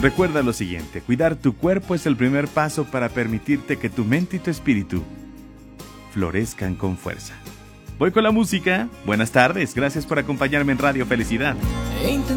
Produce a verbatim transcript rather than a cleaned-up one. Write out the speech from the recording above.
Recuerda lo siguiente, cuidar tu cuerpo es el primer paso para permitirte que tu mente y tu espíritu florezcan con fuerza. Voy con la música. Buenas tardes, gracias por acompañarme en Radio Felicidad.